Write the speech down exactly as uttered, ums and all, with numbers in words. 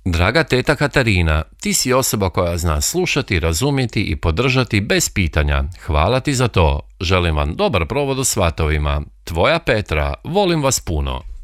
Draga teta Katarina, ti si osoba koja zna slušati, razumjeti i podržati bez pitanja. Hvala ti za to. Želim vam dobar provod u svatovima. Tvoja Petra, volim vas puno.